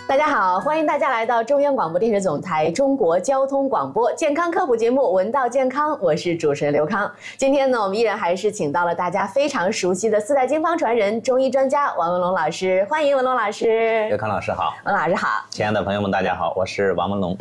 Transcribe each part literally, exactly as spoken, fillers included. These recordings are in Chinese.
大家好，欢迎大家来到中央广播电视总台中国交通广播健康科普节目《闻道健康》，我是主持人刘康。今天呢，我们依然还是请到了大家非常熟悉的四代经方传人、中医专家王文龙老师，欢迎文龙老师。 刘康老师好， 文老师好， 亲爱的朋友们，大家好，我是王文龙。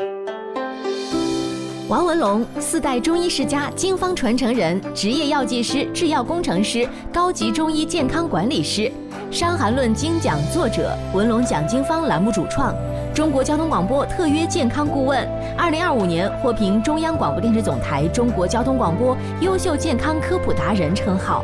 王文龙，四代中医世家、经方传承人，职业药剂师、制药工程师，高级中医健康管理师，《伤寒论》精讲作者，文龙讲经方栏目主创，中国交通广播特约健康顾问，二零二五年获评中央广播电视总台中国交通广播优秀健康科普达人称号。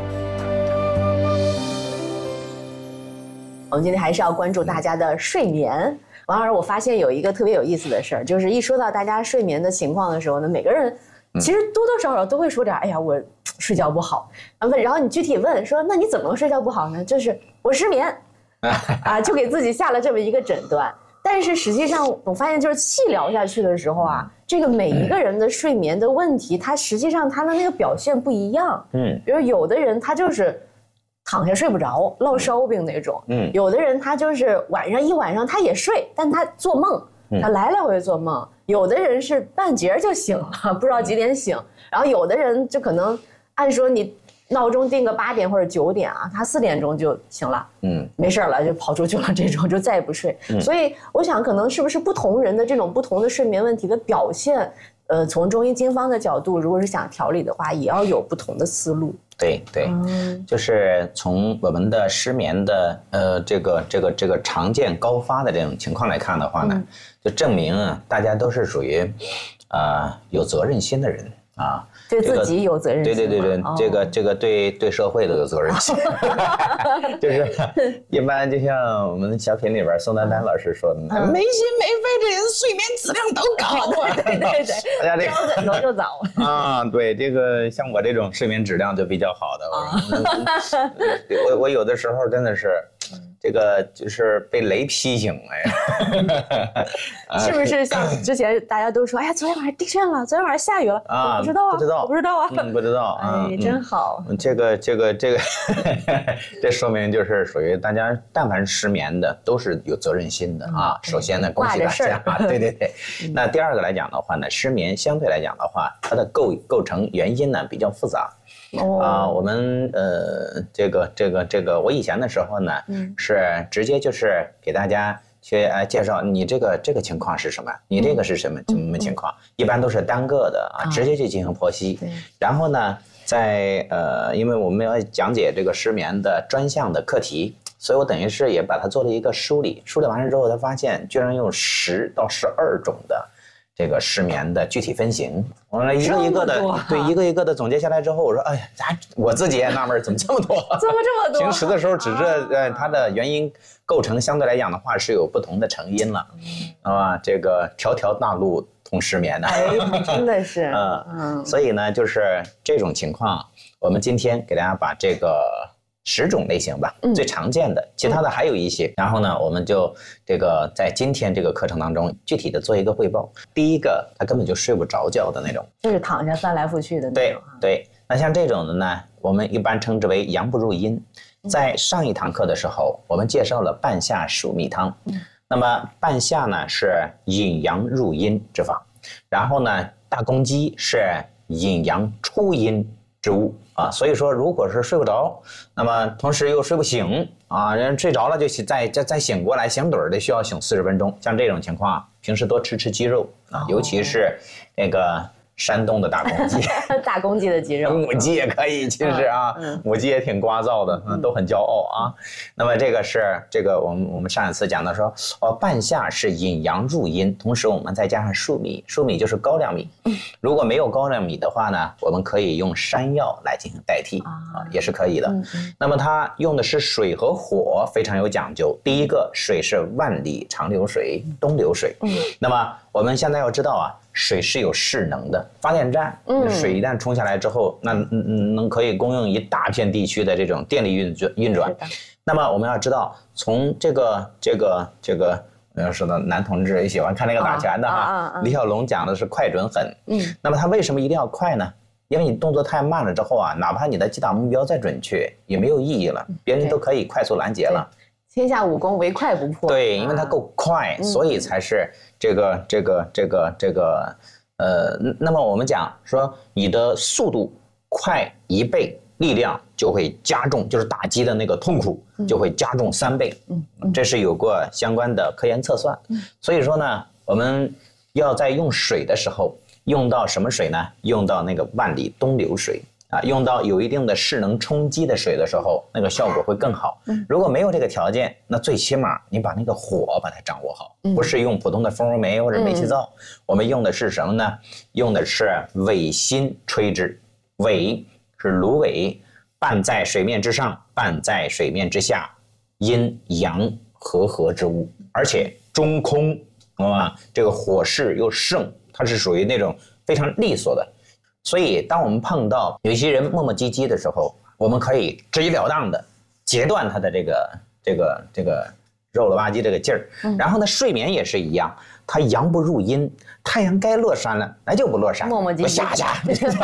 我们今天还是要关注大家的睡眠。王老师，我发现有一个特别有意思的事儿，就是一说到大家睡眠的情况的时候呢，每个人其实多多少少都会说点，哎呀，我睡觉不好。问，然后你具体问说，那你怎么睡觉不好呢？就是我失眠，啊，就给自己下了这么一个诊断。但是实际上，我发现就是细聊下去的时候啊，这个每一个人的睡眠的问题，它实际上他的那个表现不一样。嗯，比如有的人他就是躺下睡不着，落烧饼那种。嗯，有的人他就是晚上一晚上他也睡，但他做梦，他来来回做梦。有的人是半截就醒了，不知道几点醒。然后有的人就可能按说你闹钟定个八点或者九点啊，他四点钟就醒了，嗯，没事了就跑出去了，这种就再也不睡。嗯，所以我想可能是不是不同人的这种不同的睡眠问题的表现，呃，从中医经方的角度，如果是想调理的话，也要有不同的思路。 对对，嗯，就是从我们的失眠的呃这个这个这个常见高发的这种情况来看的话呢，嗯，就证明啊，大家都是属于呃有责任心的人啊。 对自己有责任心， 对对对对，哦，这个这个对对社会都有责任心，就是一般就像我们小品里边宋丹丹老师说的，嗯，没心没肺的人睡眠质量都高啊， 对对对，大家这个枕头就早啊，对，这个像我这种睡眠质量就比较好的，啊，我我有的时候真的是。这个就是被雷劈醒了呀， 是不是像之前大家都说，哎呀，昨天晚上地震了，昨天晚上下雨了啊？不知道啊， 不知道， 我不知道啊， 嗯，不知道啊， 哎，真好。 嗯，这个这个这个，这说明就是属于大家，但凡失眠的都是有责任心的啊。首先呢，恭喜大家，对对对。那第二个来讲的话呢，失眠相对来讲的话，它的构构成原因呢比较复杂。哦，啊，我们呃，这个这个这个，我以前的时候呢，嗯，是直接就是给大家去呃介绍你这个这个情况是什么，你这个是什么什么情况，一般都是单个的啊，直接去进行剖析。然后呢，在呃，因为我们要讲解这个失眠的专项的课题，所以我等于是也把它做了一个梳理。梳理完了之后，才发现居然有十到十二种的这个失眠的具体分型，我们一个一个的，对，一个一个的总结下来之后，我说，哎呀，咱我自己也纳闷，怎么这么多？ 怎么这么多？ 平时的时候，只是呃，它的原因构成相对来讲的话是有不同的成因了，啊，这个条条大路通失眠的， 哎，真的是， 嗯嗯，所以呢，就是这种情况，我们今天给大家把这个十种类型吧，嗯，最常见的，其他的还有一些。然后呢，我们就这个在今天这个课程当中，具体的做一个汇报。第一个，他根本就睡不着觉的那种， 就是躺下翻来覆去的那种。 对对，那像这种的呢，我们一般称之为阳不入阴。在上一堂课的时候，我们介绍了半夏熟米汤。嗯，那么半夏呢是引阳入阴之法，然后呢，大公鸡是引阳出阴之物。啊，所以说，如果是睡不着，那么同时又睡不醒啊，人睡着了就再再再醒过来，醒盹儿的需要醒四十分钟。像这种情况，平时多吃吃鸡肉啊，尤其是那个山东的大公鸡， 大公鸡的鸡肉， 母鸡也可以，其实啊，嗯、母鸡也挺聒噪的，嗯，都很骄傲啊。那么这个是这个我们我们上一次讲到说，哦，半夏是引阳入阴，同时我们再加上粟米，粟米就是高粱米。如果没有高粱米的话呢，我们可以用山药来进行代替啊，也是可以的。嗯嗯，那么它用的是水和火，非常有讲究。第一个，水是万里长流水，东流水。嗯，那么我们现在要知道啊。水是有势能的，发电站，嗯，水一旦冲下来之后，那嗯能可以供应一大片地区的这种电力运转运转。那么我们要知道，从这个这个这个，要说到男同志也喜欢看那个打拳的哈，啊啊啊、李小龙讲的是快准狠，嗯，那么他为什么一定要快呢？因为你动作太慢了之后啊，哪怕你的击打目标再准确，也没有意义了，别人都可以快速拦截了。 天下武功唯快不破。 对，因为它够快，嗯、所以才是这个这个这个这个呃。那么我们讲说，你的速度快一倍，力量就会加重，就是打击的那个痛苦就会加重三倍。嗯，嗯这是有过相关的科研测算。嗯、所以说呢，我们要在用水的时候用到什么水呢？用到那个万里东流水。啊，用到有一定的势能冲击的水的时候，那个效果会更好。如果没有这个条件，那最起码你把那个火把它掌握好，不是用普通的蜂窝煤或者煤气灶，我们用的是什么呢？用的是尾心吹之，尾是芦苇，半在水面之上，半在水面之下，阴阳和合之物，而且中空，啊，这个火势又盛，它是属于那种非常利索的。所以，当我们碰到有一些人磨磨唧唧的时候，我们可以直截了当的截断他的这个这个这个肉了吧唧这个劲儿。然后呢，睡眠也是一样，他阳不入阴，太阳该落山了，那就不落山， 磨磨唧唧下下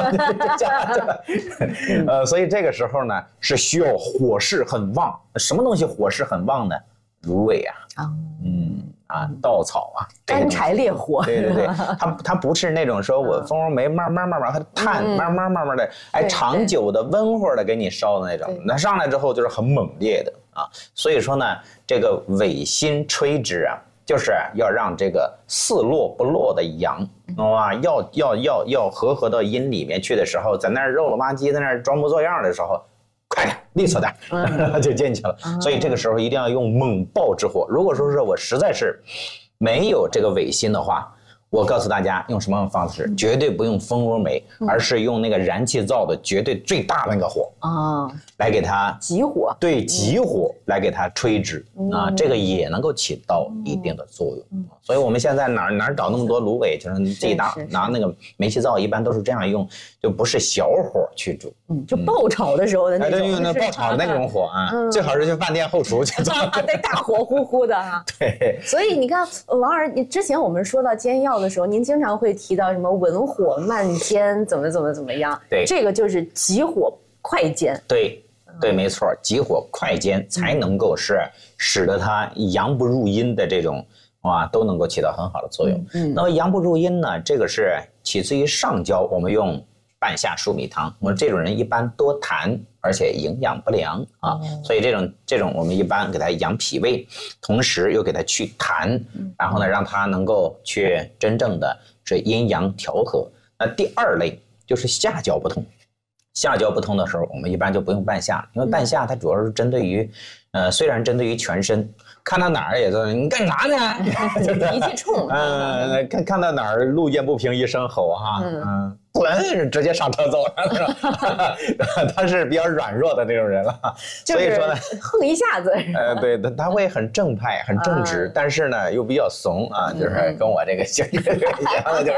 呃，所以这个时候呢，是需要火势很旺。什么东西火势很旺呢？芦苇啊，嗯。啊，稻草啊， 干柴烈火， 对对对，它它不是那种说我蜂窝煤慢慢慢慢和炭慢慢慢慢的，哎，长久的温和的给你烧的那种，那上来之后就是很猛烈的啊。所以说呢，这个尾心吹之啊，就是要让这个似落不落的阳啊，要要要要合合到阴里面去的时候，在那儿肉了吧唧，在那儿装模作样的时候。快点，利索点，嗯、就进去了。嗯、所以这个时候一定要用猛爆之火。如果说是我实在是没有这个尾心的话，我告诉大家用什么方式，嗯、绝对不用蜂窝煤，嗯、而是用那个燃气灶的绝对最大的那个火啊，来给它急火， 对，急火来给它吹之、嗯、啊，这个也能够起到一定的作用。嗯、所以我们现在哪哪找那么多芦苇，就是自己打拿那个煤气灶，一般都是这样用，就不是小火去煮， 嗯，就爆炒的时候的那种， 对，用那爆炒的那种火啊，嗯、最好是去饭店后厨去做， 对，大火呼呼的哈。 对， 所以你看，王儿，你之前我们说到煎药的时候，您经常会提到什么文火慢煎，怎么怎么怎么样？ 对， 这个就是急火快煎。 对，对，没错，急火快煎才能够是使得它阳不入阴的这种啊都能够起到很好的作用。嗯，那么阳不入阴呢，这个是起自于上焦，我们用半夏疏米汤。我们这种人一般多痰，而且营养不良啊，嗯、所以这种这种我们一般给它养脾胃，同时又给它去痰，然后呢让它能够去真正的是阴阳调和。那第二类就是下焦不通。下焦不通的时候，我们一般就不用半夏，因为半夏它主要是针对于，呃，虽然针对于全身，看到哪儿也是你干啥呢？ 就脾气冲。 嗯，看看到哪儿路见不平一声吼哈，嗯，滚，直接上车走了。他是比较软弱的那种人了，所以说呢， 横一下子。 呃，对，他他会很正派、很正直，但是呢又比较怂啊，就是跟我这个性格一样的，就是，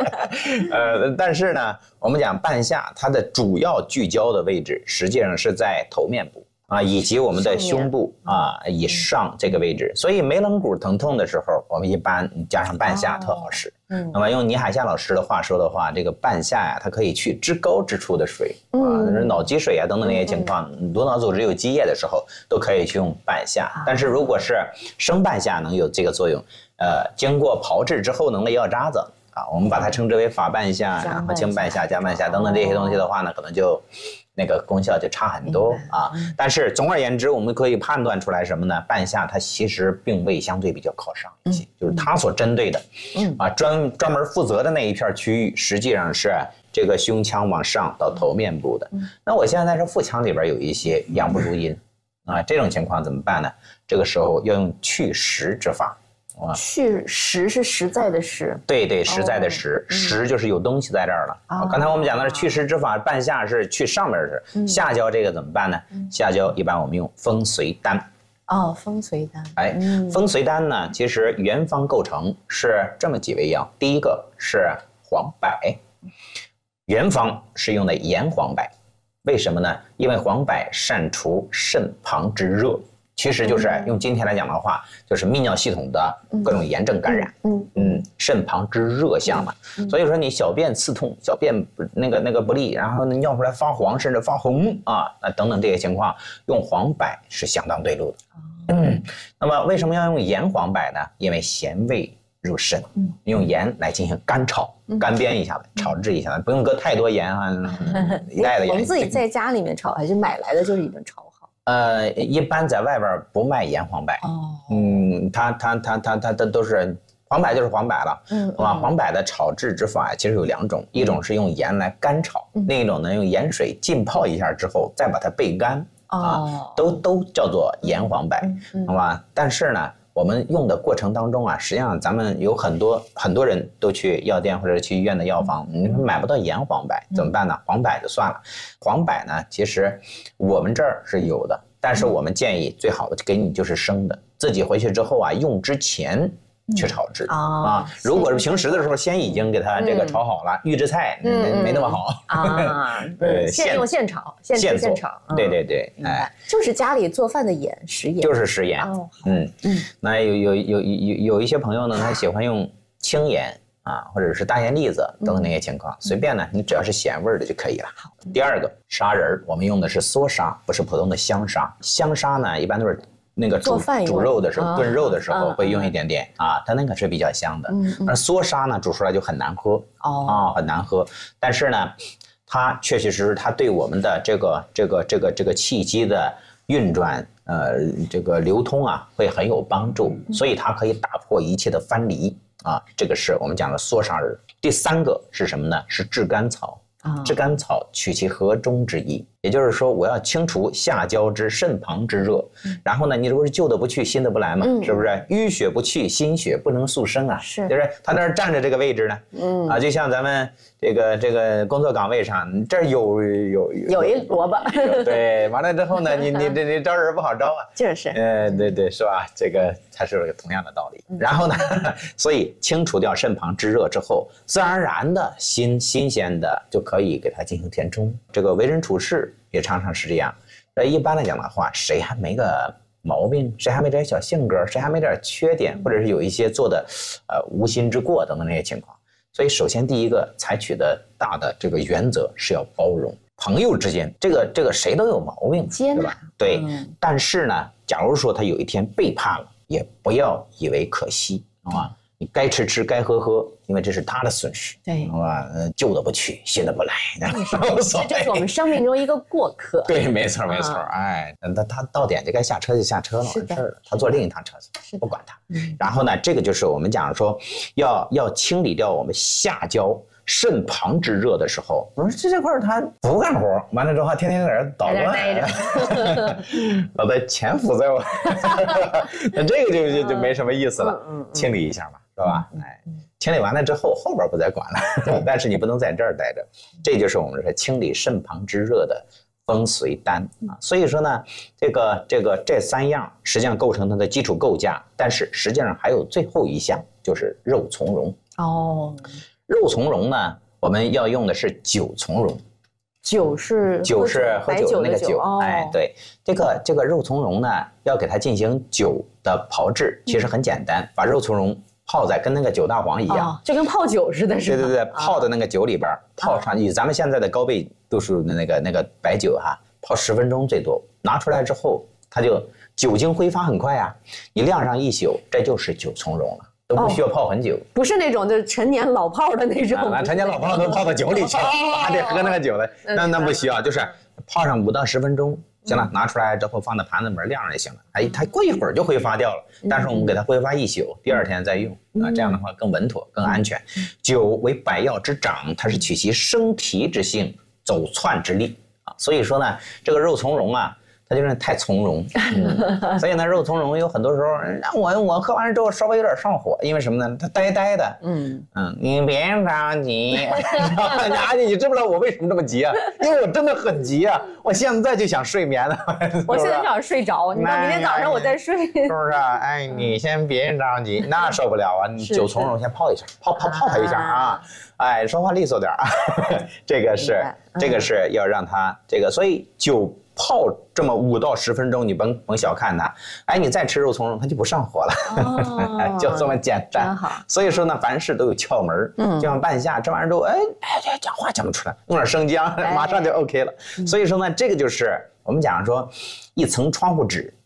呃，但是呢，我们讲半夏，它的主要聚焦的位置实际上是在头面部。啊，以及我们的胸部啊以上这个位置，所以眉棱骨疼痛的时候，我们一般加上半夏特好使。嗯，那么用倪海厦老师的话说的话，这个半夏呀，它可以去至高之处的水啊，脑积水啊等等那些情况，颅脑组织有积液的时候，都可以去用半夏。但是如果是生半夏能有这个作用，呃，经过炮制之后能的药渣子啊，我们把它称之为法半夏，然后清半夏、加半夏等等这些东西的话呢，可能就。那个功效就差很多啊，但是总而言之，我们可以判断出来什么呢？半夏它其实并未相对比较靠上一些，嗯、就是它所针对的，嗯啊专专门负责的那一片区域，实际上是这个胸腔往上到头面部的。嗯、那我现在是腹腔里边有一些阳不入阴啊，这种情况怎么办呢？这个时候要用祛实之法。 去实是实在的实， 对对，实在的实，哦、实就是有东西在这儿了。哦、刚才我们讲的是祛实之法，半夏是去上面是，嗯、下焦这个怎么办呢？嗯、下焦一般我们用风随丹。 哦，风随丹。 哎，嗯、风随丹呢，其实原方构成是这么几味药，第一个是黄柏，原方是用的盐黄柏，为什么呢？因为黄柏善除肾旁之热。其实就是用今天来讲的话，就是泌尿系统的各种炎症感染，嗯嗯，肾旁之热象嘛，所以说你小便刺痛、小便那个那个不利，然后呢尿出来发黄甚至发红啊，那等等这些情况，用黄柏是相当对路的。 嗯，那么为什么要用盐黄柏呢？因为咸味入肾，嗯、用盐来进行干炒、嗯、干煸一下子，炒制一下子，不用搁太多盐啊，一袋的盐。 我们自己在家里面炒，还是买来的就是已经炒好？ 呃，一般在外边不卖盐黄柏，哦，嗯，它它它它它它都是。黄柏就是黄柏了，嗯，啊，黄柏的炒制之法其实有两种，一种是用盐来干炒，嗯、另一种呢用盐水浸泡一下之后再把它焙干，哦、啊，都都叫做盐黄柏，嗯、好吧？但是呢，我们用的过程当中啊，实际上咱们有很多很多人都去药店或者去医院的药房，你买不到盐黄柏，怎么办呢？黄柏就算了，黄柏呢，其实我们这儿是有的，但是我们建议最好的给你就是生的，自己回去之后啊，用之前。去炒制、嗯、啊！如果是平时的时候，先已经给它这个炒好了，预制菜、嗯、没那么好啊。对，现用现炒，现吃现炒。 对对对，哎， 就是家里做饭的盐，食盐， 就是食盐。哦，嗯嗯。那有有有有有一些朋友呢，他喜欢用清盐啊，或者是大盐粒子等等那些情况，随便呢，你只要是咸味的就可以了。好。第二个砂仁，我们用的是缩砂，不是普通的香砂。香砂呢，一般都是。那个煮煮肉的时候，炖肉的时候会用一点点啊，它那个是比较香的。而缩砂呢，煮出来就很难喝啊，很难喝。但是呢，它确确实实它对我们的这个这个这个这个气机的运转，呃，这个流通啊，会很有帮助。所以它可以打破一切的藩篱啊，这个是我们讲的缩砂仁。第三个是什么呢？是炙甘草。炙甘草取其和中之意，也就是说我要清除下焦之肾旁之热，嗯、然后呢，你这不是旧的不去，新的不来嘛，嗯、是不是？淤血不去，新血不能速生啊，是，就是他那儿站着这个位置呢，嗯啊，就像咱们这个这个工作岗位上，这儿有有有一萝卜， 对，完了之后呢，你你这你招人不好招啊， 就是， 呃，对对，是吧？这个才是同样的道理。嗯、然后呢，所以清除掉肾旁之热之后，自然而然的新新鲜的就可以给它进行填充。这个为人处事也常常是这样。呃，一般来讲的话，谁还没个毛病，谁还没点小性格，谁还没点缺点，或者是有一些做的呃无心之过等等那些情况。所以首先第一个采取的大的这个原则是要包容。朋友之间，这个这个谁都有毛病， 接纳， 对。嗯、但是呢，假如说他有一天背叛了，也不要以为可惜啊。你该吃吃，该喝喝，因为这是他的损失，对，好吧？呃，旧的不去，新的不来， 这就是我们生命中一个过客。 对，没错，没错。哎，那他到点就该下车就下车了，完事儿了。他坐另一趟车子，不管他。然后呢，这个就是我们讲说，要要清理掉我们下焦肾旁之热的时候，我说这这块他不干活，完了之后天天在这儿捣乱，老在潜伏在我，那这个就就就没什么意思了。嗯嗯、清理一下嘛，是吧？哎，清理完了之后，后边不再管了，但是你不能在这儿待着，这就是我们说清理肾旁之热的风随丹啊。所以说呢，这个这个这三样实际上构成它的基础构架，但是实际上还有最后一项就是肉苁蓉哦。肉苁蓉呢，我们要用的是酒苁蓉。 酒是酒是喝酒的那个酒，哦、哎，对，这个这个肉苁蓉呢，要给它进行酒的炮制，其实很简单，嗯、把肉苁蓉泡在跟那个酒大黄一样，哦、 就跟泡酒似的，是吧？ 对对对，泡在那个酒里边，泡上以咱们现在的高倍度数的那个那个白酒哈、啊，泡十分钟最多，拿出来之后，它就酒精挥发很快啊，你晾上一宿，这就是酒苁蓉了。都不需要泡很久， 哦、不是那种就是陈年老炮的那种， 啊、陈年老炮都泡到酒里去了，还得喝那个酒的，那那不需要，就是泡上五到十分钟，行了，拿出来之后放在盘子里面晾着就行了。哎，它过一会儿就挥发掉了，但是我们给它挥发一宿，第二天再用啊，这样的话更稳妥、更安全。酒为百药之长，它是取其生提之性，走窜之力啊，所以说呢，这个肉苁蓉啊。它就是太从容，嗯、所以呢，肉苁蓉有很多时候，我我喝完之后稍微有点上火，因为什么呢？它呆呆的，嗯嗯，你别着急，阿姐，你知不知道我为什么这么急啊？因为我真的很急啊，我现在就想睡眠了， 我现在就想睡着，你到明天早上我再睡，是不是啊？哎，你先别着急，那受不了啊！你酒苁蓉先泡一下，泡泡泡它一下啊，哎，说话利索点啊，这个是这个是要让它这个，所以酒。泡这么五到十分钟，你甭甭小看它，哎，你再吃肉苁蓉，它就不上火了，哦、就这么简单。所以说呢，凡事都有窍门，嗯，就像半夏这玩意儿都，哎哎，讲话讲不出来，用点生姜，哎、马上就 OK 了。嗯、所以说呢，这个就是我们讲说，一层窗户纸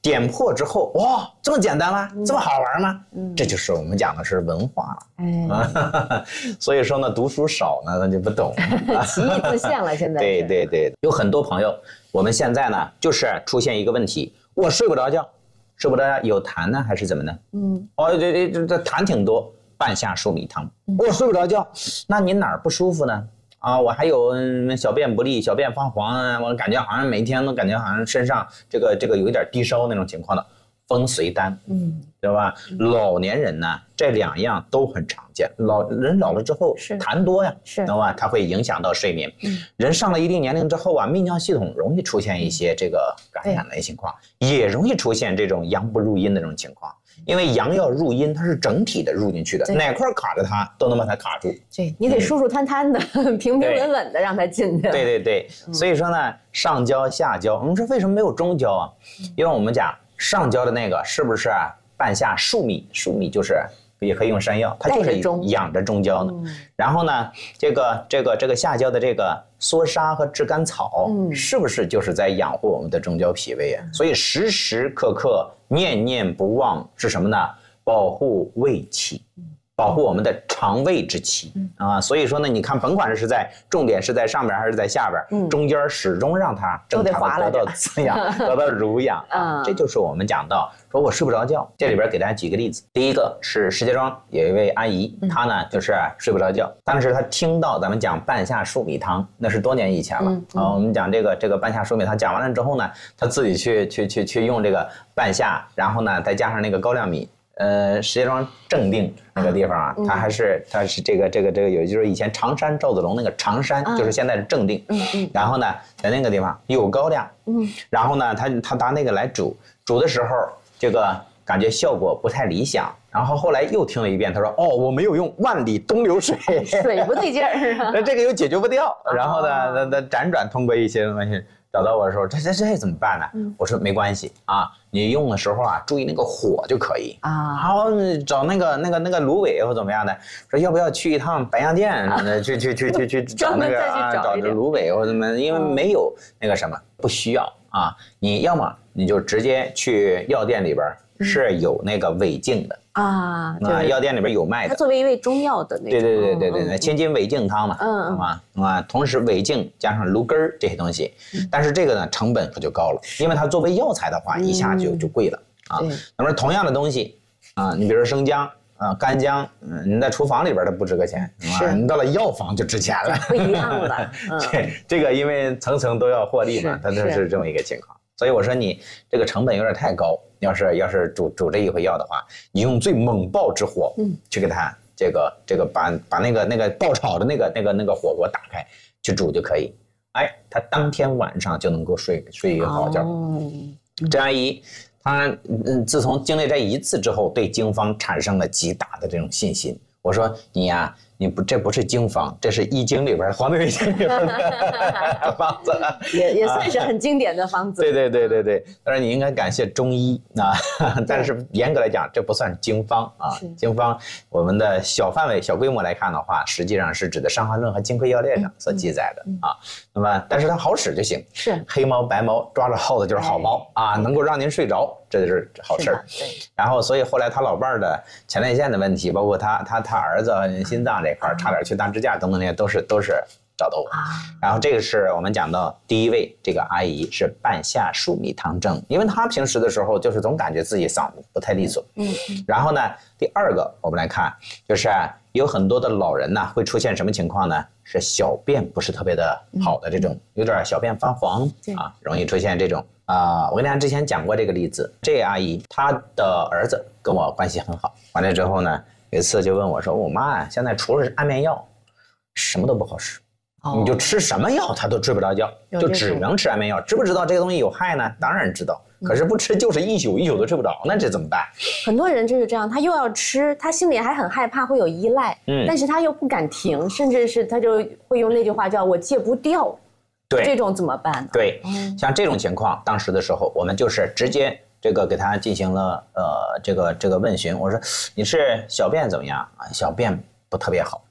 点破之后，哇，这么简单吗？这么好玩吗？嗯，这就是我们讲的是文化了。哎，所以说呢，读书少呢，那就不懂， 歧义自现了。现在对对对，有很多朋友，我们现在呢，就是出现一个问题，我睡不着觉，睡不着觉，有痰呢还是怎么呢？嗯，哦，这这这这痰挺多，半夏树米汤，我睡不着觉，那你哪儿不舒服呢？啊，我还有小便不利，小便发黄啊，我感觉好像每天都感觉好像身上这个这个有一点低烧那种情况的，风随丹，嗯，对吧？老年人呢，这两样都很常见。老人老了之后痰多呀，是，知道吧？它会影响到睡眠。嗯，人上了一定年龄之后啊，泌尿系统容易出现一些这个感染的情况，也容易出现这种阳不入阴的这种情况。因为阳要入阴，它是整体的入进去的，哪块卡着它都能把它卡住。 对，你得舒舒坦坦的、嗯、平平稳稳的让它进去。 对对对，嗯、所以说呢，上焦下焦，我们说为什么没有中焦啊？因为我们讲上焦的那个是不是啊？半夏树米，树米就是也可以用山药，它就是养着中焦的。嗯、然后呢，这个这个这个下焦的这个缩沙和炙甘草，嗯、是不是就是在养护我们的中焦脾胃啊？嗯、所以时时刻刻念念不忘是什么呢？保护胃气，保护我们的肠胃之气、嗯、啊。所以说呢，你看，甭管是在重点是在上边还是在下边，嗯、中间始终让它正常的得到滋养，得到濡养啊。这就是我们讲到。说我睡不着觉，这里边给大家举个例子。第一个是石家庄有一位阿姨，她呢就是睡不着觉，但是她听到咱们讲半夏树米汤，那是多年以前了、嗯嗯、啊。我们讲这个这个半夏树米汤讲完了之后呢，她自己去去去去用这个半夏，然后呢再加上那个高粱米。呃，石家庄正定那个地方啊，它还是它是这个这个这个有，就是以前常山赵子龙那个常山，就是现在的正定。嗯嗯。然后呢，在那个地方有高粱，嗯，然后呢，他他拿那个来煮，煮的时候。这个感觉效果不太理想，然后后来又听了一遍，他说：“哦，我没有用万里东流水， 水不对劲儿啊， 那这个又解决不掉。”然后呢，那那辗转通过一些东西找到我说：“这这这怎么办呢？”嗯、我说：“没关系啊，你用的时候啊，注意那个火就可以啊。好，找那个那个那个芦苇或怎么样的，说要不要去一趟白洋淀，啊、去去去去去找那个啊，找这芦苇或怎么，因为没有那个什么，不需要啊。你要么。”你就直接去药店里边是有那个胃镜的、嗯、啊，啊，药店里边有卖的。 它作为一味中药的那种。 对对对对对对，千金胃镜汤嘛，嗯啊啊，同时胃镜加上芦根这些东西，嗯、但是这个呢成本可就高了，因为它作为药材的话，一下就、嗯、就贵了啊。那么同样的东西啊，你比如说生姜。啊，干姜，嗯，你在厨房里边它不值个钱，是你到了药房就值钱了， 不一样了。 嗯、这这个因为层层都要获利嘛，它就是这么一个情况。所以我说你这个成本有点太高，要是要是煮煮这一回药的话，你用最猛爆之火，嗯，去给它这个这个把把那个那个爆炒的那个那个那个火锅打开去煮就可以，哎，它当天晚上就能够睡睡一个好觉。哦，这阿姨。他嗯，自从经历这一次之后，对经方产生了极大的这种信心。我说你呀、啊，你不这不是经方，这是易经里边黄帝内经里边的方子， 也也算是很经典的方子。 对对对对对，但是你应该感谢中医啊，但是严格来讲，这不算是经方啊。经方我们的小范围、小规模来看的话，实际上是指的《伤寒论》和《金匮要略》上所记载的、嗯、啊。那么，但是它好使就行。是黑猫白猫抓着耗子就是好猫、哎、啊，能够让您睡着。这就是好事儿，然后所以后来他老伴儿的前列腺的问题，包括他他他儿子心脏这块差点去大支架等等那些都是都是找到我。然后这个是我们讲到第一位这个阿姨是半夏树米汤症，因为她平时的时候就是总感觉自己嗓子不太利索。嗯。然后呢，第二个我们来看，就是有很多的老人呢会出现什么情况呢？是小便不是特别的好的这种，有点小便发黄啊，容易出现这种。啊、呃，我跟大家之前讲过这个例子，这阿姨她的儿子跟我关系很好，完了之后呢，有一次就问我说：“我妈呀，现在除了安眠药，什么都不好使，哦、你就吃什么药她都睡不着觉，就只能吃安眠药。知不知道这个东西有害呢？当然知道，可是不吃就是一宿一宿都睡不着，那这怎么办？” 很多人就是这样，他又要吃，他心里还很害怕会有依赖，嗯，但是他又不敢停，甚至是他就会用那句话叫我戒不掉。 对， 这种怎么办呢？ 对，嗯、像这种情况，当时的时候，我们就是直接这个给他进行了呃这个这个问询。我说你是小便怎么样啊？小便不特别好。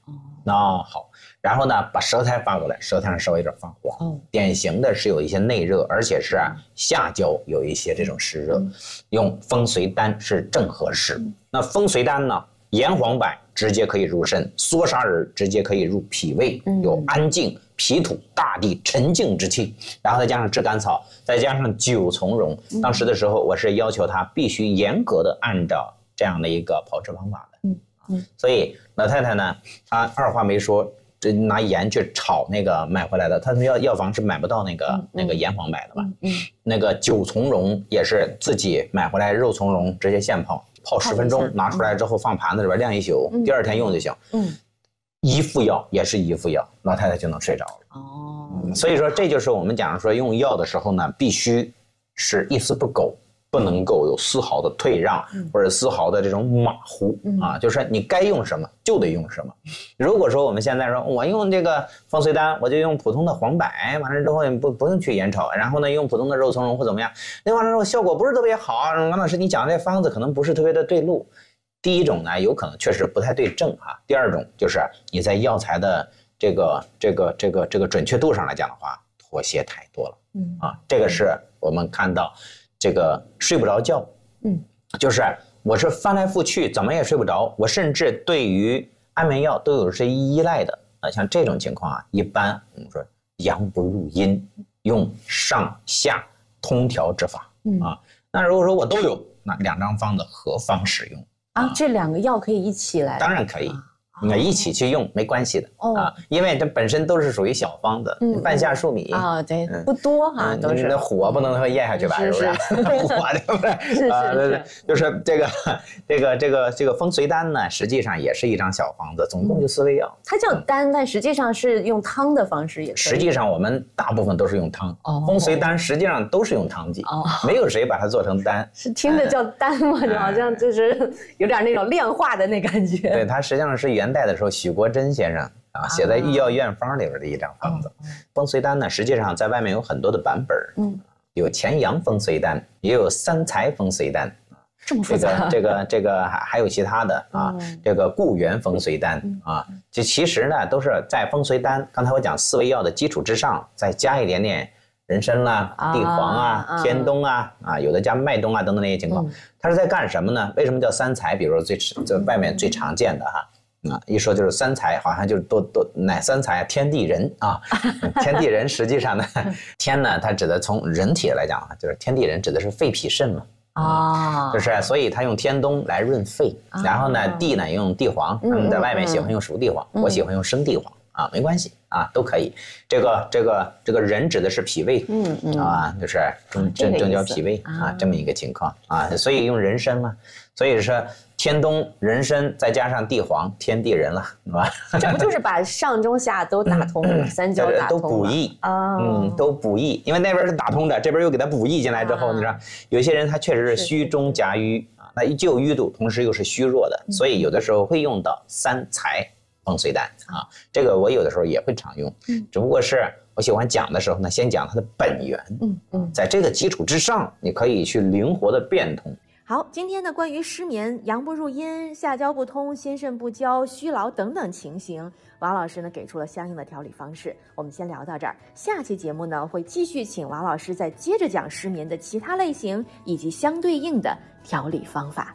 那好，然后呢，把舌苔发过来，舌苔上稍微有点发黄。哦，典型的是有一些内热，而且是下焦有一些这种湿热，嗯、用风随丹是正合适。嗯、那风随丹呢，炎黄柏直接可以入肾，缩砂仁直接可以入脾胃，嗯、有安静脾土大地沉静之气，然后再加上炙甘草，再加上九从容。嗯、当时的时候，我是要求他必须严格的按照这样的一个炮制方法的。嗯嗯，所以老太太呢，她二话没说，这拿盐去炒那个买回来的，他们药药房是买不到那个、嗯、那个炎黄柏的吧？嗯，那个九从容也是自己买回来肉从容，直接现泡，泡十分钟，拿出来之后放盘子里边晾一宿，嗯、第二天用就行。嗯，一副药也是一副药，老太太就能睡着了。哦、嗯，所以说这就是我们讲说用药的时候呢，必须是一丝不苟。不能够有丝毫的退让，或者丝毫的这种马虎、嗯、啊，就是你该用什么就得用什么。如果说我们现在说我用这个风随丹，我就用普通的黄柏，完了之后也不不用去盐炒，然后呢用普通的肉苁蓉或怎么样，那完了之后效果不是特别好。王老师，你讲的这方子可能不是特别的对路。第一种呢，有可能确实不太对症哈。第二种就是你在药材的这个这个这个这个准确度上来讲的话，妥协太多了。嗯啊，这个是我们看到。这个睡不着觉，嗯，就是我是翻来覆去怎么也睡不着，我甚至对于安眠药都有些依赖的啊。像这种情况啊，一般我们说阳不入阴，用上下通调之法、嗯、啊。那如果说我都有，那两张方子合方使用啊？啊这两个药可以一起来？ 当然可以。啊那一起去用没关系的、哦、啊，因为这本身都是属于小方子，嗯、半夏数米啊、哦，对，嗯、不多哈、啊，都是。 那火不能说咽下去吧，是不是？火对不对？ 是是是， 就是这个这个这个这个风随丹呢，实际上也是一张小方子，总共就四味药。 它叫丹，但实际上是用汤的方式也可以。 实际上我们大部分都是用汤，哦、风随丹实际上都是用汤剂，哦、没有谁把它做成丹。 是听着叫丹吗？就好像就是有点那种炼化的那感觉。 对，它实际上是元代的时候许国珍先生啊写在《御药院方》里边的一张方子。风随丹呢，实际上在外面有很多的版本，嗯，有前阳风随丹，也有三才风随丹， 这么复杂。 这个这个这个还还有其他的啊，嗯、这个固元风随丹啊，这其实呢都是在风随丹，刚才我讲四味药的基础之上，再加一点点人参啦、地黄啊、啊天冬啊啊，有的加麦冬啊等等那些情况，它是在干什么呢？为什么叫三才？比如说最这外面最常见的哈。啊，一说就是三才，好像就是多多哪三才？天地人啊，天地人实际上呢，天呢，它指的从人体来讲啊，就是天地人指的是肺脾肾嘛，啊、嗯，就是所以他用天冬来润肺，啊、然后呢，地呢用地黄，他们在外面喜欢用熟地黄，嗯、我喜欢用生地黄。啊，没关系啊，都可以。这个这个这个人指的是脾胃，嗯嗯啊，就是正正正交脾胃啊，这么一个情况啊，所以用人参嘛，所以说天冬人参再加上地黄，天地人了，是吧？ 这不就是把上中下都打通了，嗯、三焦打通都补益啊，嗯，都补益，因为那边是打通的，这边又给它补益进来之后，啊、你知道，有些人他确实是虚中夹瘀啊，那既有瘀度，同时又是虚弱的，所以有的时候会用到三才。风随丹啊，这个我有的时候也会常用，嗯，只不过是我喜欢讲的时候呢，先讲它的本源，嗯嗯，在这个基础之上，你可以去灵活的变通。 好，今天呢，关于失眠、阳不入阴、下焦不通、心肾不交、虚劳等等情形，王老师呢给出了相应的调理方式。我们先聊到这儿，下期节目呢会继续请王老师再接着讲失眠的其他类型以及相对应的调理方法。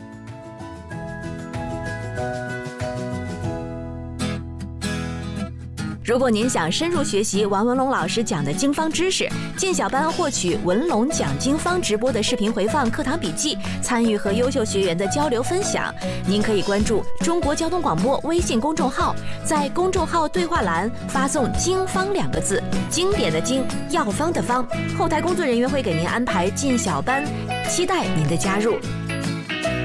如果您想深入学习王文龙老师讲的经方知识，进小班获取文龙讲经方直播的视频回放、课堂笔记，参与和优秀学员的交流分享，您可以关注中国交通广播微信公众号，在公众号对话栏发送“经方”两个字，经典的经，药方的方，后台工作人员会给您安排进小班，期待您的加入。